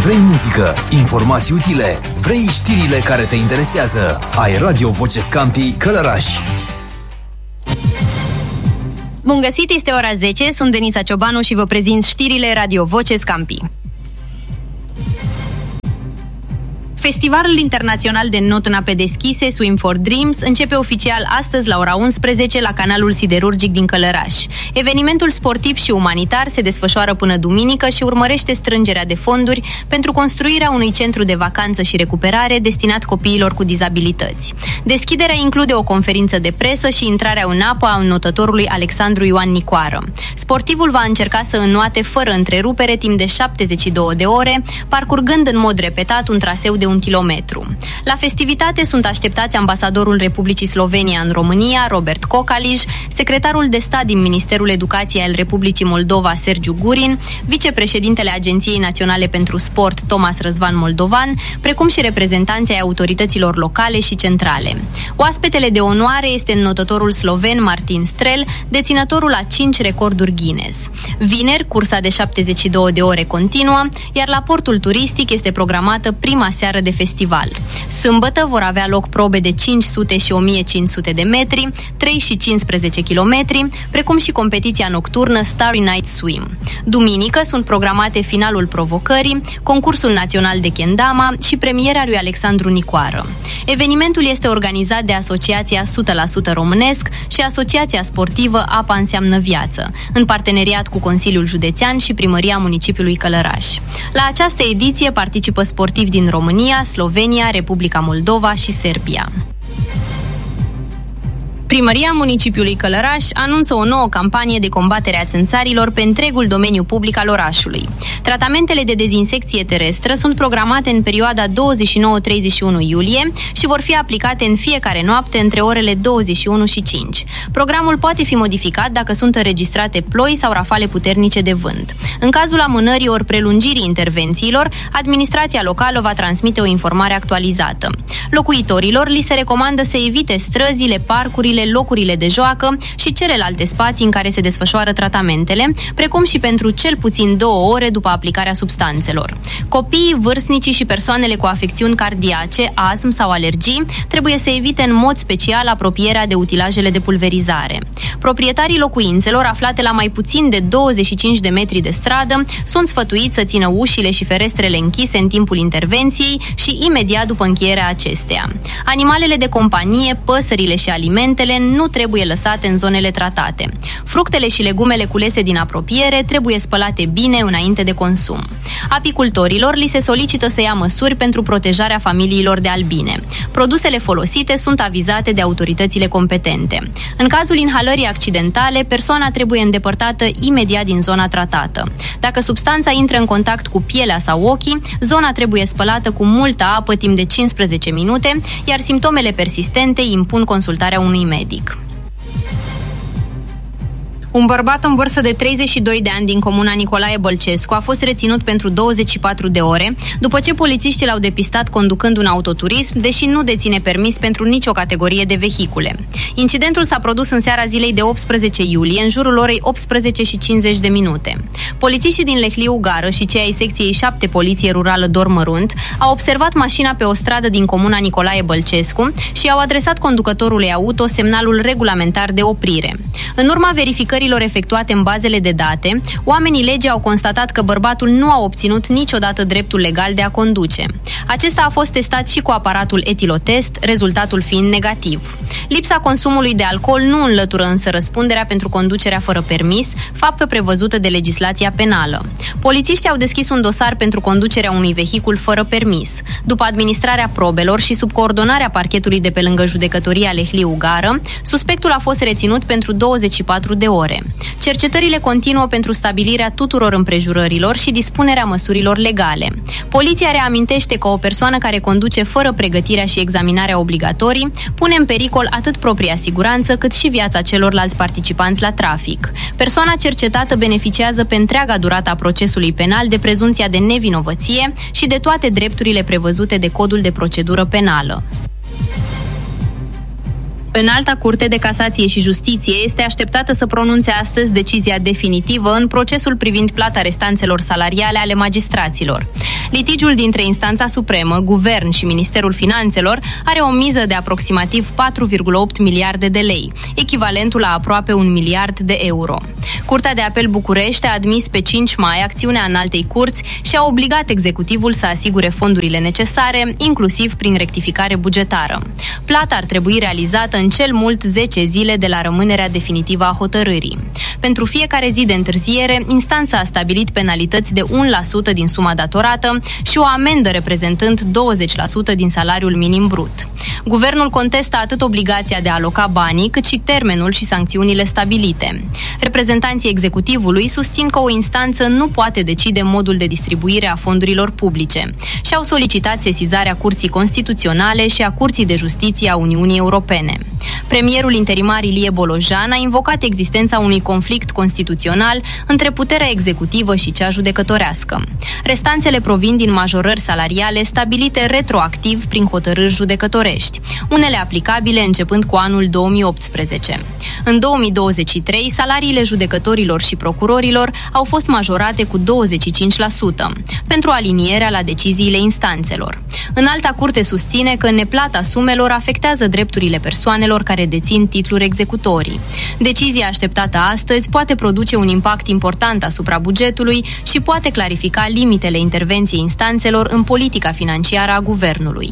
Vrei muzică, informații utile, vrei știrile care te interesează. Ai Radio Voce Scampi Călăraș. Bun găsit, este ora 10, sunt Denisa Ciobanu și vă prezint știrile Radio Voce Scampi. Festivalul internațional de not în ape deschise, Swim for Dreams, începe oficial astăzi la ora 11 la canalul siderurgic din Călăraș. Evenimentul sportiv și umanitar se desfășoară până duminică și urmărește strângerea de fonduri pentru construirea unui centru de vacanță și recuperare destinat copiilor cu dizabilități. Deschiderea include o conferință de presă și intrarea în apă a înnotătorului Alexandru Ioan Nicoară. Sportivul va încerca să înnoate fără întrerupere timp de 72 de ore, parcurgând în mod repetat un traseu de 1 kilometru. La festivitate sunt așteptați ambasadorul Republicii Slovenia în România, Robert Cocaliș, secretarul de stat din Ministerul Educației al Republicii Moldova, Sergiu Gurin, vicepreședintele Agenției Naționale pentru Sport, Tomas Răzvan Moldovan, precum și reprezentanții ai autorităților locale și centrale. Oaspetele de onoare este înnotătorul sloven Martin Strel, deținătorul a 5 recorduri Guinness. Vineri, cursa de 72 de ore continuă, iar la portul turistic este programată prima seară de festival. Sâmbătă vor avea loc probe de 500 și 1500 de metri, 3 și 15 kilometri, precum și competiția nocturnă Starry Night Swim. Duminică sunt programate finalul provocării, concursul național de kendama și premiera lui Alexandru Nicoară. Evenimentul este organizat de Asociația 100% Românesc și Asociația Sportivă Apa înseamnă viață, în parteneriat cu Consiliul Județean și Primăria Municipiului Călăraș. La această ediție participă sportivi din România, Slovenia, Republica Moldova și Serbia. Primăria Municipiului Călăraș anunță o nouă campanie de combatere a țânțarilor pe întregul domeniu public al orașului. Tratamentele de dezinsecție terestră sunt programate în perioada 29-31 iulie și vor fi aplicate în fiecare noapte între orele 21 și 5. Programul poate fi modificat dacă sunt înregistrate ploi sau rafale puternice de vânt. În cazul amânării ori prelungirii intervențiilor, administrația locală va transmite o informare actualizată. Locuitorilor li se recomandă să evite străzile, parcurile, locurile de joacă și celelalte spații în care se desfășoară tratamentele, precum și pentru cel puțin 2 ore după aplicarea substanțelor. Copiii, vârstnicii și persoanele cu afecțiuni cardiace, astm sau alergii trebuie să evite în mod special apropierea de utilajele de pulverizare. Proprietarii locuințelor aflate la mai puțin de 25 de metri de stradă sunt sfătuiți să țină ușile și ferestrele închise în timpul intervenției și imediat după încheierea acesteia. Animalele de companie, păsările și alimentele nu trebuie lăsate în zonele tratate. Fructele și legumele culese din apropiere trebuie spălate bine înainte de consum. Apicultorilor li se solicită să ia măsuri pentru protejarea familiilor de albine. Produsele folosite sunt avizate de autoritățile competente. În cazul inhalării accidentale, persoana trebuie îndepărtată imediat din zona tratată. Dacă substanța intră în contact cu pielea sau ochii, zona trebuie spălată cu multă apă timp de 15 minute, iar simptomele persistente impun consultarea unui medic. Un bărbat în vârstă de 32 de ani din comuna Nicolae Bălcescu a fost reținut pentru 24 de ore după ce polițiștii l-au depistat conducând un autoturism, deși nu deține permis pentru nicio categorie de vehicule. Incidentul s-a produs în seara zilei de 18 iulie, în jurul orei 18 și 50 de minute. Polițiștii din Lehliu Gară și cei ai secției 7 Poliție Rurală Dormărunt au observat mașina pe o stradă din comuna Nicolae Bălcescu și au adresat conducătorului auto semnalul regulamentar de oprire. În urma verificării efectuate în bazele de date, oamenii legii au constatat că bărbatul nu a obținut niciodată dreptul legal de a conduce. Acesta a fost testat și cu aparatul etilotest, rezultatul fiind negativ. Lipsa consumului de alcool nu înlătură însă răspunderea pentru conducerea fără permis, fapt prevăzută de legislația penală. Polițiștii au deschis un dosar pentru conducerea unui vehicul fără permis. După administrarea probelor și sub coordonarea parchetului de pe lângă judecătoria Lehliu Gară, suspectul a fost reținut pentru 24 de ore. Cercetările continuă pentru stabilirea tuturor împrejurărilor și dispunerea măsurilor legale. Poliția reamintește că o persoană care conduce fără pregătirea și examinarea obligatorii pune în pericol atât propria siguranță cât și viața celorlalți participanți la trafic. Persoana cercetată beneficiază pe întreaga durată a procesului penal de prezumția de nevinovăție și de toate drepturile prevăzute de Codul de Procedură Penală. Înalta Curte de Casație și Justiție este așteptată să pronunțe astăzi decizia definitivă în procesul privind plata restanțelor salariale ale magistraților. Litigiul dintre Instanța Supremă, Guvern și Ministerul Finanțelor are o miză de aproximativ 4,8 miliarde de lei, echivalentul la aproape 1 miliard de euro. Curtea de Apel București a admis pe 5 mai acțiunea Înaltei Curți și a obligat executivul să asigure fondurile necesare, inclusiv prin rectificare bugetară. Plata ar trebui realizată în cel mult 10 zile de la rămânerea definitivă a hotărârii. Pentru fiecare zi de întârziere, instanța a stabilit penalități de 1% din suma datorată și o amendă reprezentând 20% din salariul minim brut. Guvernul contestă atât obligația de a aloca banii, cât și termenul și sancțiunile stabilite. Reprezentanții executivului susțin că o instanță nu poate decide modul de distribuire a fondurilor publice și au solicitat sesizarea Curții Constituționale și a Curții de Justiție a Uniunii Europene. Premierul interimar Ilie Bolojan a invocat existența unui conflict constituțional între puterea executivă și cea judecătorească. Restanțele provin din majorări salariale stabilite retroactiv prin hotărâri judecătorești, unele aplicabile începând cu anul 2018. În 2023, salariile judecătorilor și procurorilor au fost majorate cu 25%, pentru alinierea la deciziile instanțelor. Înalta Curte susține că neplata sumelor afectează drepturile persoanelor care dețin titluri executorii. Decizia așteptată astăzi poate produce un impact important asupra bugetului și poate clarifica limitele intervenției instanțelor în politica financiară a guvernului.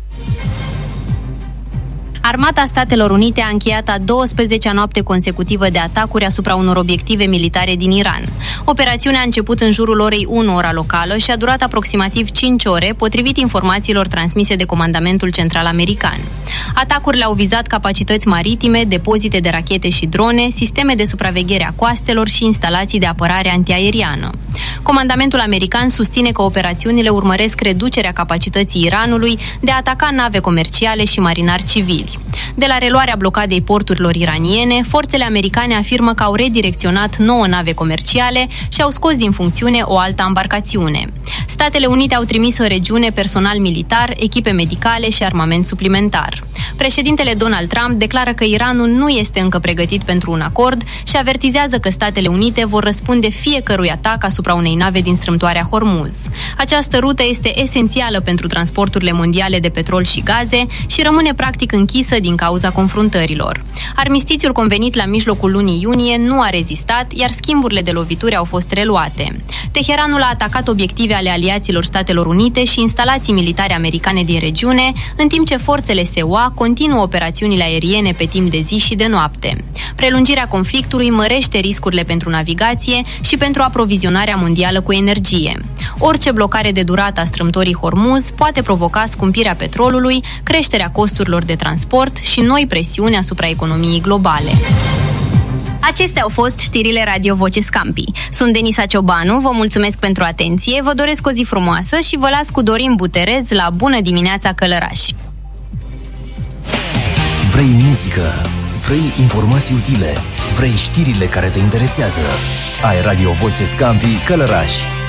Armata Statelor Unite a încheiat a 12-a noapte consecutivă de atacuri asupra unor obiective militare din Iran. Operațiunea a început în jurul orei 1 ora locală și a durat aproximativ 5 ore, potrivit informațiilor transmise de Comandamentul Central American. Atacurile au vizat capacități maritime, depozite de rachete și drone, sisteme de supraveghere a coastelor și instalații de apărare antiaeriană. Comandamentul american susține că operațiunile urmăresc reducerea capacității Iranului de a ataca nave comerciale și marinari civili. De la reluarea blocadei porturilor iraniene, forțele americane afirmă că au redirecționat 9 nave comerciale și au scos din funcțiune o altă ambarcațiune. Statele Unite au trimis în regiune personal militar, echipe medicale și armament suplimentar. Președintele Donald Trump declară că Iranul nu este încă pregătit pentru un acord și avertizează că Statele Unite vor răspunde fiecărui atac asupra unei nave din strâmtoarea Hormuz. Această rută este esențială pentru transporturile mondiale de petrol și gaze și rămâne practic închisă din cauza confruntărilor. Armistițiul convenit la mijlocul lunii iunie nu a rezistat, iar schimburile de lovituri au fost reluate. Teheranul a atacat obiective ale aliaților Statelor Unite și instalații militare americane din regiune, în timp ce forțele SUA continuă operațiunile aeriene pe timp de zi și de noapte. Prelungirea conflictului mărește riscurile pentru navigație și pentru aprovizionarea mondială cu energie. Orice blocare de durată a strâmtorii Hormuz poate provoca scumpirea petrolului, creșterea costurilor de transport și noi presiuni asupra economiei globale. Acestea au fost știrile Radio Voce Scampi. Sunt Denisa Ciobanu, vă mulțumesc pentru atenție, vă doresc o zi frumoasă și vă las cu Dorin Buterez la Bună dimineața Călăraș. Vrei muzică? Vrei informații utile? Vrei știrile care te interesează? Ai Radio Voce Scampi Călăraș.